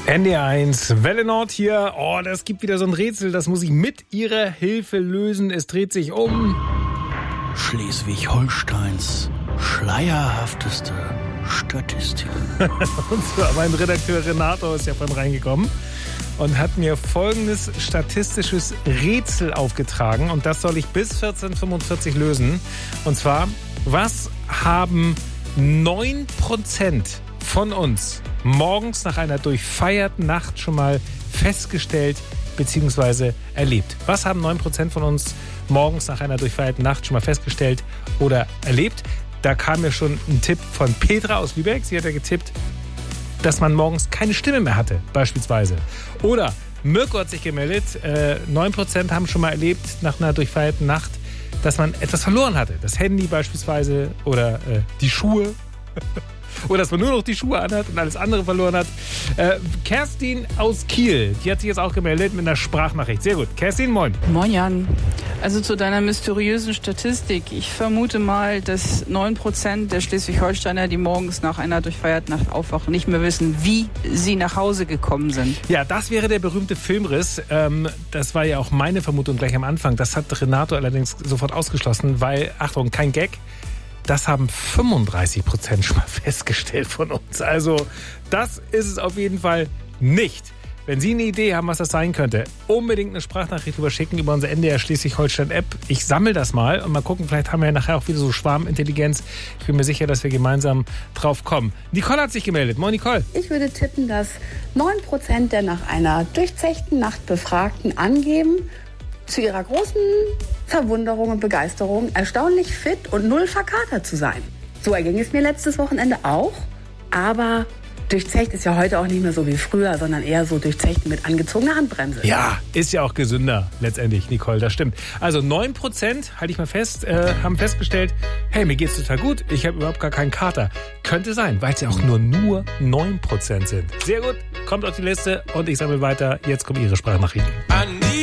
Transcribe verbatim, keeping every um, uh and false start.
N D R eins, Welle Nord hier. Oh, das gibt wieder so ein Rätsel, das muss ich mit Ihrer Hilfe lösen. Es dreht sich um Schleswig-Holsteins schleierhafteste Statistik. Und zwar mein Redakteur Renato ist ja von reingekommen und hat mir folgendes statistisches Rätsel aufgetragen. Und das soll ich bis vierzehn Uhr fünfundvierzig lösen. Und zwar, was haben neun Prozent von uns morgens nach einer durchfeierten Nacht schon mal festgestellt bzw. erlebt? Was haben neun Prozent von uns morgens nach einer durchfeierten Nacht schon mal festgestellt oder erlebt? Da kam mir schon ein Tipp von Petra aus Lübeck. Sie hat ja getippt, dass man morgens keine Stimme mehr hatte, beispielsweise. Oder Mirko hat sich gemeldet, äh, neun Prozent haben schon mal erlebt nach einer durchfeierten Nacht, dass man etwas verloren hatte. Das Handy beispielsweise oder äh, die Schuhe. Oder dass man nur noch die Schuhe anhat und alles andere verloren hat. Äh, Kerstin aus Kiel, die hat sich jetzt auch gemeldet mit einer Sprachnachricht. Sehr gut. Kerstin, moin. Moin, Jan. Also zu deiner mysteriösen Statistik. Ich vermute mal, dass neun Prozent der Schleswig-Holsteiner, die morgens nach einer durchfeierten Nacht aufwachen, nicht mehr wissen, wie sie nach Hause gekommen sind. Ja, das wäre der berühmte Filmriss. Ähm, das war ja auch meine Vermutung gleich am Anfang. Das hat Renato allerdings sofort ausgeschlossen, weil, Achtung, kein Gag, das haben fünfunddreißig Prozent schon mal festgestellt von uns. Also das ist es auf jeden Fall nicht. Wenn Sie eine Idee haben, was das sein könnte, unbedingt eine Sprachnachricht rüberschicken über unsere N D R Schleswig-Holstein-App. Ich sammle das mal und mal gucken, vielleicht haben wir ja nachher auch wieder so Schwarmintelligenz. Ich bin mir sicher, dass wir gemeinsam drauf kommen. Nicole hat sich gemeldet. Moin, Nicole. Ich würde tippen, dass neun Prozent der nach einer durchzechten Nacht Befragten angeben, zu ihrer großen Verwunderung und Begeisterung erstaunlich fit und null verkatert zu sein. So erging es mir letztes Wochenende auch, aber durchzecht ist ja heute auch nicht mehr so wie früher, sondern eher so durchzecht mit angezogener Handbremse. Ja, ist ja auch gesünder letztendlich, Nicole, das stimmt. Also neun Prozent, halte ich mal fest, äh, haben festgestellt, hey, mir geht's total gut, ich habe überhaupt gar keinen Kater. Könnte sein, weil es ja auch nur nur neun Prozent sind. Sehr gut, kommt auf die Liste und ich sammle weiter. Jetzt kommen Ihre Sprachnachrichten.